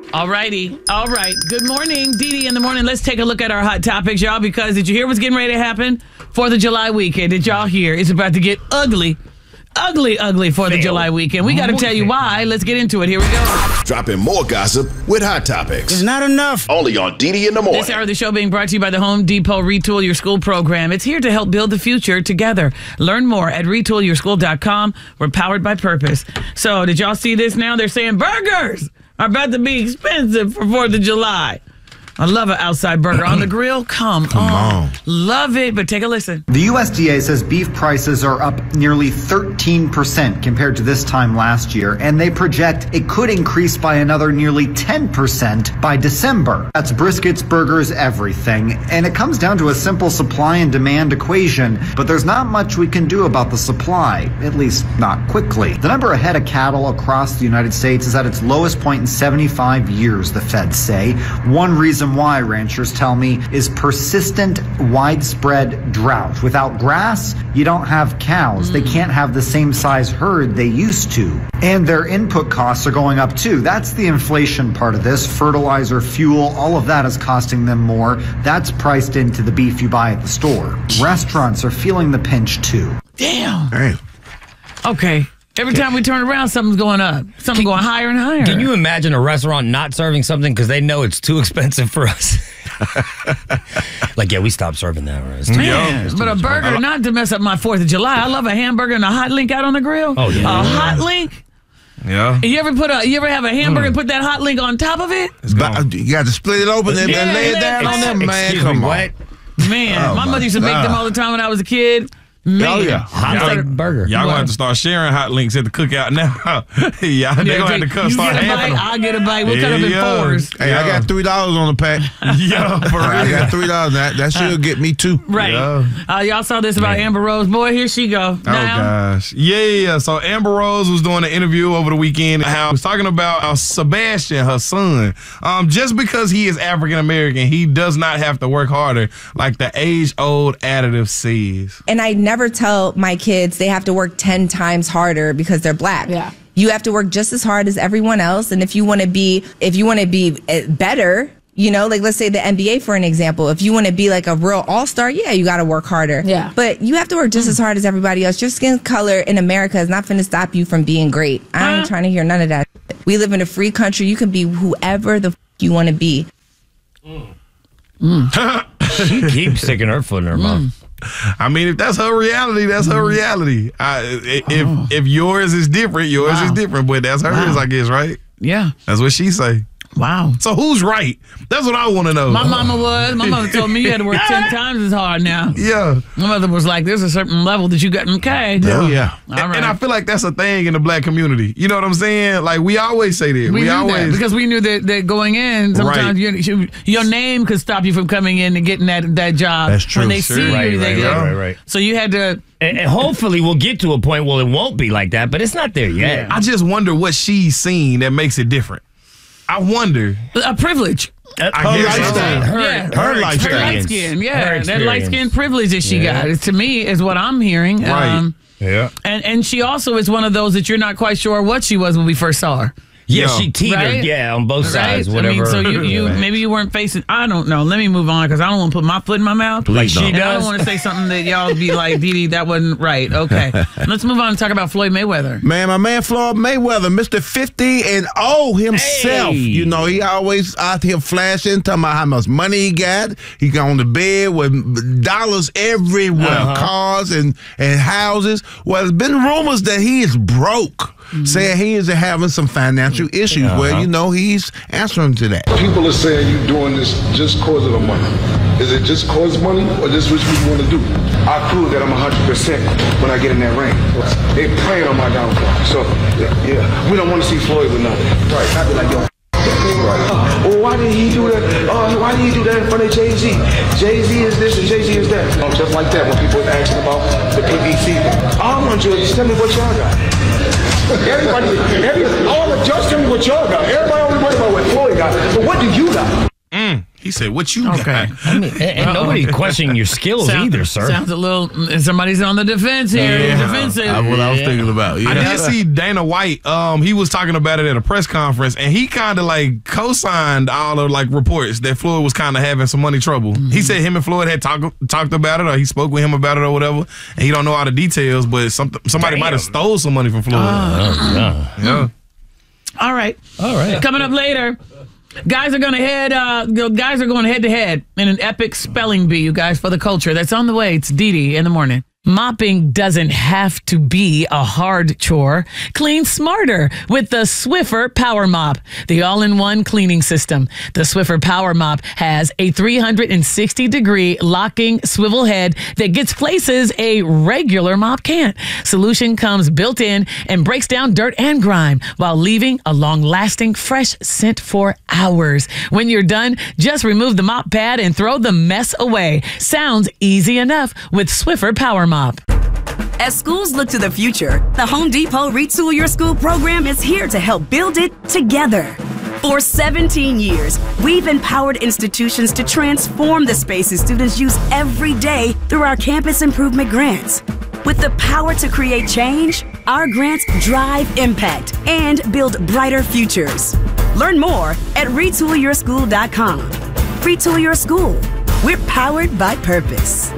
All righty. All right. Good morning, Dee in the morning. Let's take a look at our hot topics, y'all, because did you hear what's getting ready to happen? 4th of July weekend. Did y'all hear? It's about to get ugly. Ugly 4th of July weekend. We got to tell you why. Let's get into it. Here we go. Dropping more gossip with Hot Topics. It's not enough. Only on Dee in the morning. This hour of the show being brought to you by the Home Depot Retool Your School program. It's here to help build the future together. Learn more at retoolyourschool.com. We're powered by purpose. So did y'all see this now? They're saying burgers are about to be expensive for 4th of July. I love an outside burger on the grill. Come on. Love it, but take a listen. The USDA says beef prices are up nearly 13% compared to this time last year, and they project it could increase by another nearly 10% by December. That's briskets, burgers, everything. And it comes down to a simple supply and demand equation, but there's not much we can do about the supply, at least not quickly. The number of head of cattle across the United States is at its lowest point in 75 years, the feds say. One reason why, ranchers tell me, is persistent, widespread drought. Without grass, you don't have cows. They can't have the same size herd they used to. And their input costs are going up too. That's the inflation part of this. Fertilizer, fuel, all of that is costing them more. That's priced into the beef you buy at the store. Restaurants are feeling the pinch too. Damn. Hey. Okay. Every time we turn around, something's going up. Something's going higher and higher. Can you imagine a restaurant not serving something because they know it's too expensive for us? Like, yeah, we stopped serving that. Right? Man, but a burger, not to mess up my 4th of July. I love a hamburger and a hot link out on the grill. Oh, yeah. A hot link? Yeah. You ever have a hamburger and put that hot link on top of it? You got to split it open and lay it down on them, man. Come on. Man, my mother used to make them all the time when I was a kid. Man. Oh, yeah. Hot link burger. Y'all gonna have to start sharing hot links at the cookout now. Y'all they gonna have to start having them. I'll get a bite. We'll cut up in fours. Hey, I got $3 on the pack. Yeah, for real. I got $3. That should get me two. Right. Yeah. Y'all saw this about Amber Rose. Boy, here she go. Oh, gosh. Yeah. So Amber Rose was doing an interview over the weekend. How was talking about Sebastian, her son. Just because he is African American, he does not have to work harder, like the age-old additive says. And I never tell my kids they have to work 10 times harder because they're black. Yeah. You have to work just as hard as everyone else. And if you want to be better, you know, like let's say the NBA for an example, if you want to be like a real all-star, yeah, you got to work harder. Yeah. But you have to work just as hard as everybody else. Your skin color in America is not going to stop you from being great. I ain't trying to hear none of that. We live in a free country. You can be whoever the you want to be. She keeps sticking her foot in her mouth. I mean, if that's her reality, that's her reality. If yours is different, yours is different. But that's hers, I guess, right? Yeah. That's what she say. Wow. So who's right? That's what I want to know. My mother told me you had to work 10 times as hard now. Yeah. My mother was like, there's a certain level that you got. Okay. Oh, yeah. All right. And I feel like that's a thing in the black community. You know what I'm saying? Like, we always say that. We knew always that because we knew that going in, sometimes your name could stop you from coming in and getting that job. That's true. When they see you, Right. So you had to. And hopefully we'll get to a point where it won't be like that, but it's not there yet. I just wonder what she's seen that makes it different. I wonder. A privilege. Her lifestyle. Her Her life light skin. Yeah. That light skin experience. privilege that she got. To me, is what I'm hearing. Right. Yeah. And she also is one of those that you're not quite sure what she was when we first saw her. Yeah, Yeah. she teetered, Right? on both sides, Right? whatever. I mean, so you maybe you weren't facing. I don't know. Let me move on because I don't want to put my foot in my mouth. Like she And I does. don't want to say something that y'all be like, Dee, that wasn't right. Okay, let's move on and talk about Floyd Mayweather. Man, my man Floyd Mayweather, Mr. 50 and 0 himself. Hey. You know, he always out here flashing, talking about how much money he got. He got on the bed with dollars everywhere, cars and houses. Well, there's been rumors that he is broke, saying he is having some financial issues. Well, you know, he's answering to that. People are saying you're doing this just cause of the money. Is it just cause money or just what you want to do? I prove that I'm 100% when I get in that ring. They praying on my downfall. So, yeah, we don't want to see Floyd with nothing. Right, I be like, yo, right. Well, why did he do that? Why did he do that in front of Jay-Z? Jay-Z is this and Jay-Z is that. Just like that when people are asking about the PBC thing. I want you to just tell me what y'all got. All the judges tell me what y'all got. Everybody only worry about what Floyd got. But what do you got? He He said, "What you Okay. got?" I mean, and nobody questioning your skills either, sir. Sounds a little. Somebody's on the defense here. Defensive. That's what I was thinking about. I Yeah. did see Dana White. He was talking about it at a press conference, and he kind of like co-signed all of like reports that Floyd was kind of having some money trouble. He said him and Floyd had talked about it, or he spoke with him about it, or whatever. And he don't know all the details, but somebody might have stole some money from Floyd. Yeah. All right. All right. Coming up later, guys are going head to head in an epic spelling bee, you guys, for the culture. That's on the way. It's Dee in the morning. Mopping doesn't have to be a hard chore. Clean smarter with the Swiffer Power Mop, the all-in-one cleaning system. The Swiffer Power Mop has a 360-degree locking swivel head that gets places a regular mop can't. Solution comes built in and breaks down dirt and grime while leaving a long-lasting fresh scent for hours. When you're done, just remove the mop pad and throw the mess away. Sounds easy enough with Swiffer Power Mop. As schools look to the future, the Home Depot Retool Your School program is here to help build it together. For 17 years, we've empowered institutions to transform the spaces students use every day through our campus improvement grants. With the power to create change, our grants drive impact and build brighter futures. Learn more at retoolyourschool.com. Retool Your School. We're powered by purpose.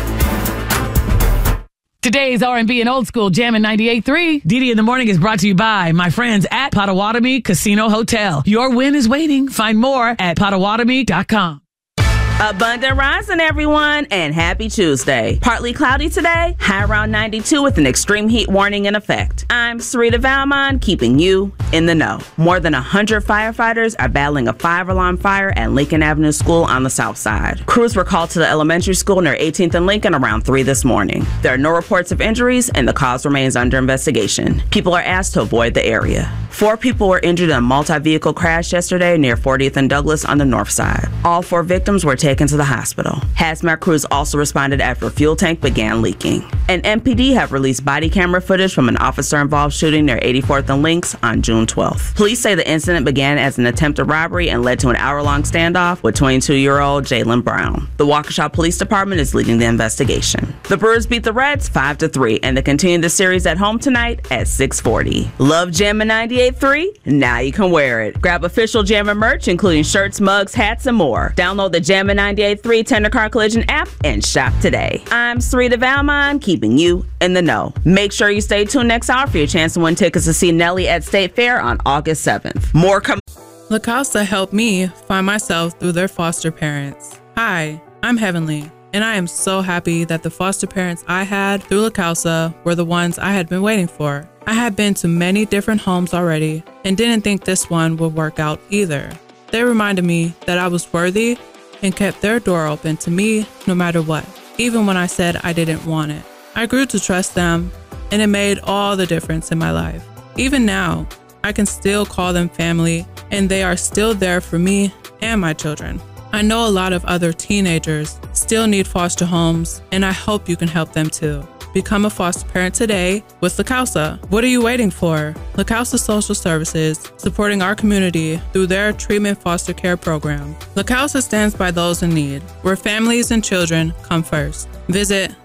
Today's R&B and Old School Jammin' 98.3. Dee in the morning is brought to you by my friends at Potawatomi Casino Hotel. Your win is waiting. Find more at Potawatomi.com. Abundant rising, everyone, and happy Tuesday. Partly cloudy today, high around 92 with an extreme heat warning in effect. I'm Sarita Valmont, keeping you in the know. More than 100 firefighters are battling a 5-alarm fire at Lincoln Avenue School on the south side. Crews were called to the elementary school near 18th and Lincoln around 3 this morning. There are no reports of injuries, and the cause remains under investigation. People are asked to avoid the area. 4 people were injured in a multi-vehicle crash yesterday near 40th and Douglas on the north side. All 4 victims were taken to the hospital. Hazmat crews also responded after a fuel tank began leaking. And MPD have released body camera footage from an officer-involved shooting near 84th and Lynx on June 12th. Police say the incident began as an attempted robbery and led to an hour-long standoff with 22-year-old Jalen Brown. The Waukesha Police Department is leading the investigation. The Brewers beat the Reds 5-3, and they continue the series at home tonight at 6:40. Love Jammin' 98.3? Now you can wear it. Grab official Jammin' merch, including shirts, mugs, hats, and more. Download the Jammin' 98.3 Tender Car Collision app and shop today. I'm Sarita Valmont, keeping you in the know. Make sure you stay tuned next hour for your chance to win tickets to see Nelly at State Fair on August 7th. More La Casa helped me find myself through their foster parents. Hi, I'm Heavenly, and I am so happy that the foster parents I had through La Casa were the ones I had been waiting for. I had been to many different homes already and didn't think this one would work out either. They reminded me that I was worthy and kept their door open to me no matter what, even when I said I didn't want it. I grew to trust them, and it made all the difference in my life. Even now, I can still call them family, and they are still there for me and my children. I know a lot of other teenagers still need foster homes, and I hope you can help them too. Become a foster parent today with La Casa. What are you waiting for? La Casa Social Services, supporting our community through their treatment foster care program. La Casa stands by those in need, where families and children come first. Visit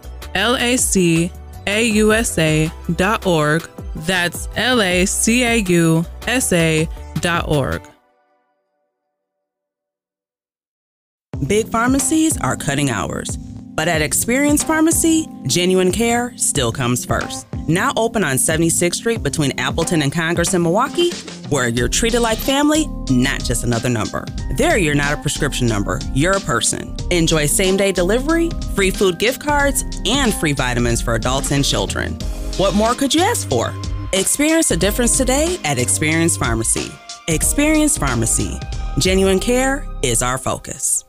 lacausa.org. That's lacausa.org. Big pharmacies are cutting hours. But at Experience Pharmacy, genuine care still comes first. Now open on 76th Street between Appleton and Congress in Milwaukee, where you're treated like family, not just another number. There, you're not a prescription number, you're a person. Enjoy same-day delivery, free food gift cards, and free vitamins for adults and children. What more could you ask for? Experience a difference today at Experience Pharmacy. Experience Pharmacy. Genuine care is our focus.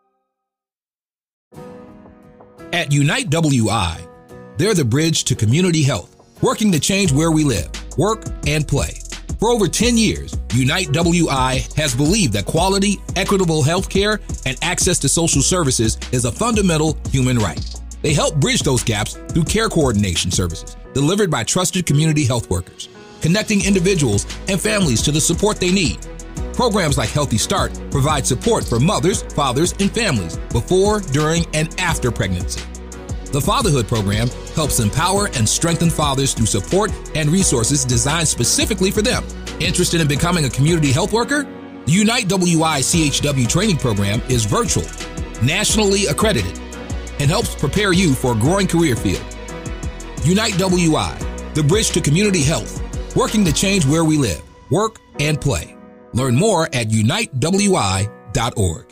At Unite WI, they're the bridge to community health, working to change where we live, work, and play. For over 10 years, Unite WI has believed that quality, equitable health care and access to social services is a fundamental human right. They help bridge those gaps through care coordination services delivered by trusted community health workers, connecting individuals and families to the support they need. Programs like Healthy Start provide support for mothers, fathers, and families before, during, and after pregnancy. The Fatherhood Program helps empower and strengthen fathers through support and resources designed specifically for them. Interested in becoming a community health worker? The Unite WI CHW training program is virtual, nationally accredited, and helps prepare you for a growing career field. Unite WI, the bridge to community health, working to change where we live, work, and play. Learn more at unitewi.org.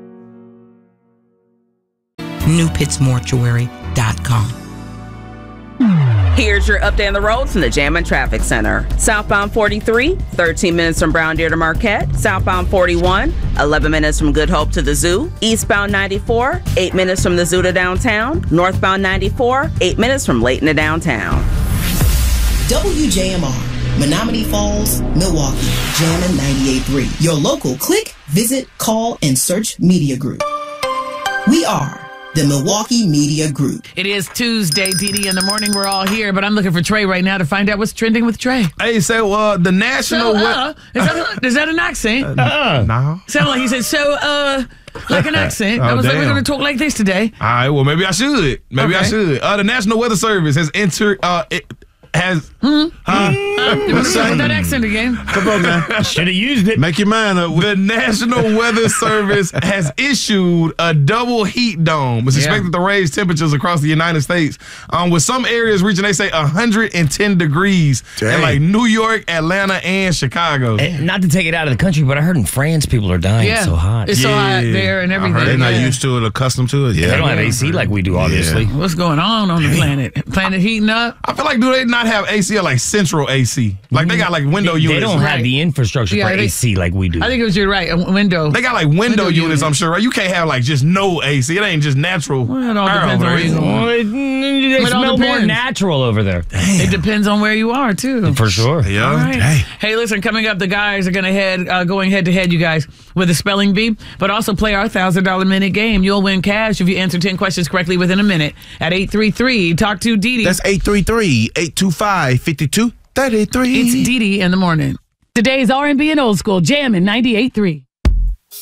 NewPittsMortuary.com. Here's your update on the roads from the Jam and Traffic Center. Southbound 43, 13 minutes from Brown Deer to Marquette. Southbound 41, 11 minutes from Good Hope to the Zoo. Eastbound 94, 8 minutes from the Zoo to downtown. Northbound 94, 8 minutes from Layton to downtown. WJMR, Menominee Falls, Milwaukee, Jammin' 98.3. Your local click, visit, call, and search media group. We are the Milwaukee Media Group. It is Tuesday, Didi, in the morning. We're all here, but I'm looking for Trey right now to find out what's trending with Trey. Hey, so the national... is that an accent? No. Sound like he said, like an accent. I was like, we're going to talk like this today. All right, well, maybe I should. I should. The National Weather Service has entered... What's that accent again? Come on, man. Should have used it. Make your mind up. The National Weather Service has issued a double heat dome. It's expected to raise temperatures across the United States, with some areas reaching, they say, 110 degrees in like New York, Atlanta, and Chicago. Not to take it out of the country, but I heard in France people are dying. It's so hot. It's so hot there and everything. They're not used to it, accustomed to it. Yeah, they don't have AC like we do, obviously. What's going on the planet? Planet heating up? I feel like, do they not have AC or like central AC? Like they got like window units. They don't have the infrastructure for AC like we do. I think you're right. A window. They got like window units, I'm sure, right? You can't have like just no AC. It ain't just natural. Well, it all depends on where you're going. They smell more natural over there. It depends on where you are, too. For sure. Yeah. All right. Hey, listen, coming up, the guys are going head to head, you guys, with a spelling bee, but also play our $1,000 minute game. You'll win cash if you answer 10 questions correctly within a minute at 833. Talk to Didi. That's 833-825-5233. It's Didi in the morning. Today's R&B and old school, Jammin' 98.3.